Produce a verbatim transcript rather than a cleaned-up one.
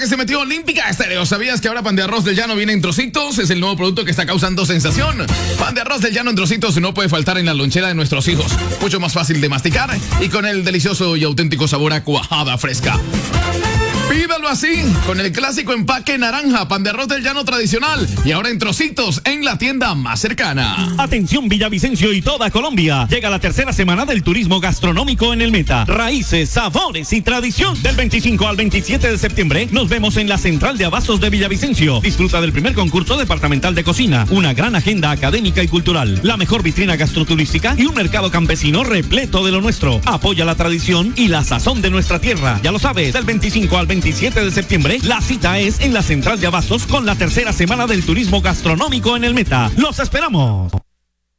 que se metió Olímpica Estéreo. ¿Sabías que ahora pan de arroz del llano viene en trocitos? Es el nuevo producto que está causando sensación. Pan de arroz del llano en trocitos no puede faltar en la lonchera de nuestros hijos. Mucho más fácil de masticar y con el delicioso y auténtico sabor a cuajada fresca. Pídalo así, con el clásico empaque naranja, pan de arroz del llano tradicional y ahora en trocitos en la tienda más cercana. Atención Villavicencio y toda Colombia. Llega la tercera semana del turismo gastronómico en el Meta. Raíces, sabores y tradición. Del veinticinco al veintisiete de septiembre nos vemos en la Central de Abastos de Villavicencio. Disfruta del primer concurso departamental de cocina, una gran agenda académica y cultural, la mejor vitrina gastroturística y un mercado campesino repleto de lo nuestro. Apoya la tradición y la sazón de nuestra tierra. Ya lo sabes, del veinticinco al veintisiete de septiembre, la cita es en la Central de Abastos con la tercera semana del turismo gastronómico en el Meta. ¡Los esperamos!